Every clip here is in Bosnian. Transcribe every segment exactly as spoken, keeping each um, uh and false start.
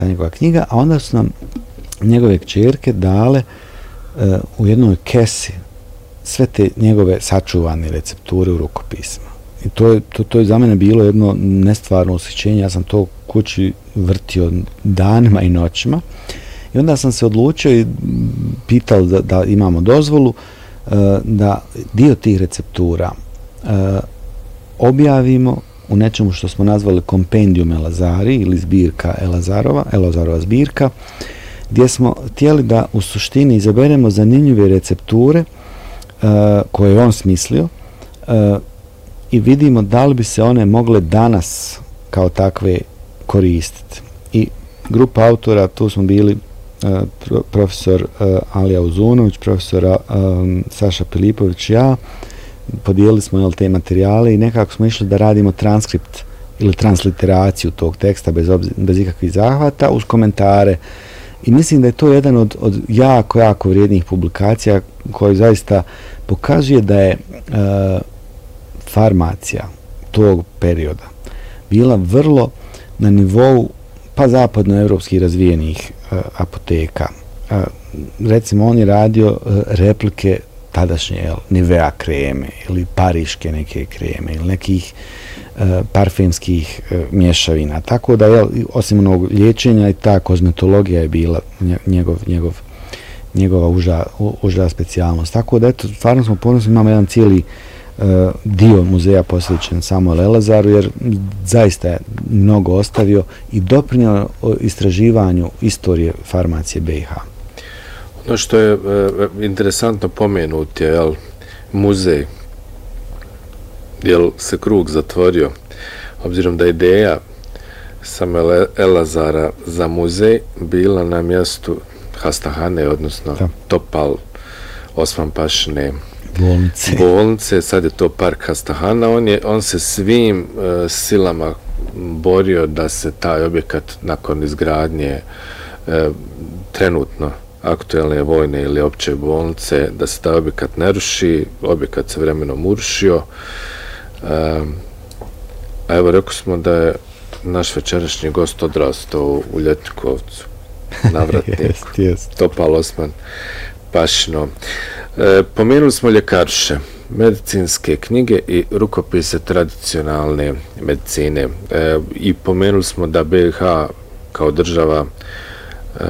njegova knjiga, a onda su nam njegove kćerke dale uh, u jednoj kesi sve te njegove sačuvane recepture u rukopisima. I to je, to, to je za mene bilo jedno nestvarno osjećenje. Ja sam to kući vrtio danima i noćima. I onda sam se odlučio i pitao da, da imamo dozvolu uh, da dio tih receptura uh, objavimo u nečemu što smo nazvali Kompendium Elazari ili zbirka Elazarova, Elazarova zbirka, gdje smo htjeli da u suštini izaberemo zanimljive recepture uh, koje je on smislio uh, i vidimo da li bi se one mogle danas kao takve koristiti. I grupa autora, tu smo bili uh, pro, profesor uh, Alija Uzunović, profesor uh, Saša Pilipović i ja, podijelili smo jel, te materijale i nekako smo išli da radimo transkript ili transliteraciju tog teksta bez, obzir, bez ikakvih zahvata uz komentare. I mislim da je to jedan od, od jako, jako vrijednih publikacija koji zaista pokazuje da je uh, farmacija tog perioda bila vrlo na nivou pa zapadnoevropskih razvijenih uh, apoteka. Uh, recimo on je radio uh, replike tadašnje jel, Nivea kreme ili pariške neke kreme ili nekih uh, parfemskih uh, mješavina. Tako da jel, osim onog liječenja i ta kozmetologija je bila njegov, njegov, njegova uža, uža specijalnost. Tako da eto, stvarno smo ponosni, imamo jedan cijeli uh, dio muzeja posvećen Samuelu Elazaru jer zaista je mnogo ostavio i doprinio istraživanju istorije farmacije B i H. Ono što je e, interesantno pomenuti je jel, muzej, jel se krug zatvorio, obzirom da je ideja Samuela Elazara za muzej bila na mjestu Hastahane, odnosno da. Topal Osman Pašine bolnice. bolnice, sad je to park Hastahana, on, je, on se svim e, silama borio da se taj objekat nakon izgradnje e, trenutno aktuelne vojne ili opće bolnice, da se taj objekat ne ruši, objekat se vremenom urušio. Um, a evo rekli smo da je naš večerašnji gost odrastao u Ljetnikovcu, navratnik, jest, jest. Topal Osman Pašino. E, pomenuli smo ljekarše, medicinske knjige i rukopise tradicionalne medicine. E, I pomenuli smo da B i H kao država e,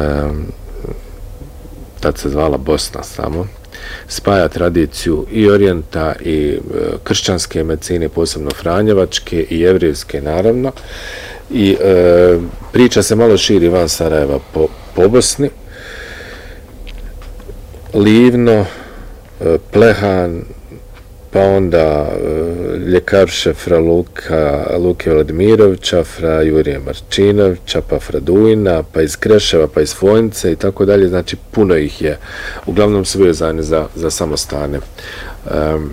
tad se zvala Bosna samo, spaja tradiciju i orijenta i e, kršćanske medicine, posebno franjevačke i jevrijske naravno. I e, priča se malo širi van Sarajeva po, po Bosni. Livno, e, Plehan, pa onda e, ljekarše fra Luka, Luke Vladimirovića, fra Jurije Marčinovića, pa fra Dujna, pa iz Kreševa, pa iz Fojnice i tako dalje. Znači, puno ih je. Uglavnom su vezani za, za samostane. Um,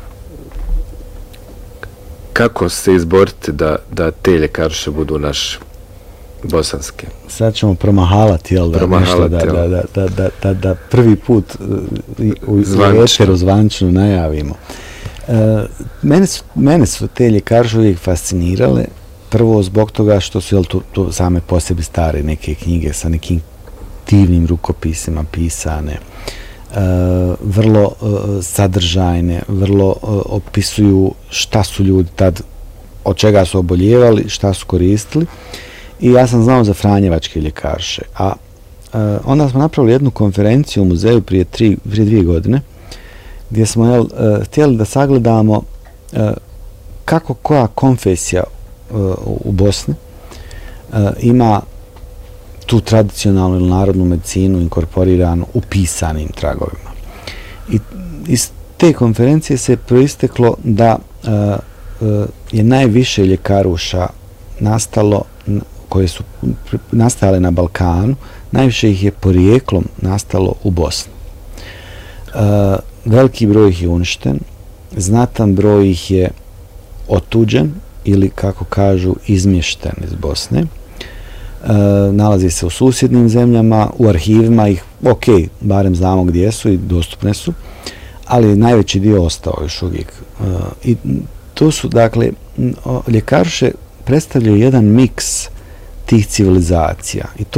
kako se izboriti da, da te ljekarše budu naše bosanske? Sad ćemo promahalati, jel da, promahalati, nešto, da, jel? da, da, da, da, da prvi put u, u eteru zvančno najavimo. Uh, mene, su, mene su te ljekarše uvijek fascinirale, prvo zbog toga što su jel, to, to same po sebi stare neke knjige sa nekim divnim rukopisima pisane, uh, vrlo uh, sadržajne, vrlo uh, opisuju šta su ljudi tad, od čega su oboljevali, šta su koristili. I ja sam znao za franjevačke ljekarše. A uh, onda smo napravili jednu konferenciju u muzeju prije, tri, prije dvije godine, gdje smo jel, uh, htjeli da sagledamo uh, kako koja konfesija uh, u Bosni uh, ima tu tradicionalnu ili narodnu medicinu inkorporiranu u pisanim tragovima. I iz te konferencije se proisteklo da uh, uh, je najviše ljekaruša nastalo, koje su nastajale na Balkanu, najviše ih je porijeklom nastalo u Bosni. Uh, veliki broj ih je uništen, znatan broj ih je otuđen ili, kako kažu, izmješten iz Bosne. Uh, nalazi se u susjednim zemljama, u arhivima ih, ok, barem znamo gdje su i dostupne su, ali najveći dio ostao još uvijek. Uh, I to su, dakle, ljekarše predstavljaju jedan miks tih civilizacija i to